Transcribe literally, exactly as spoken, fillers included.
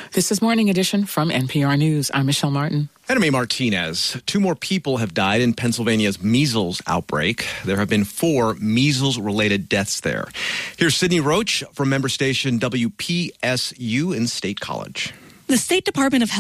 This is Morning Edition from N P R News. I'm Michelle Martin. Enemy Martinez. Two more people have died in Pennsylvania's measles outbreak. There have been four measles-related deaths there. Here's Sydney Roach from member station W P S U in State College. The State Department of Health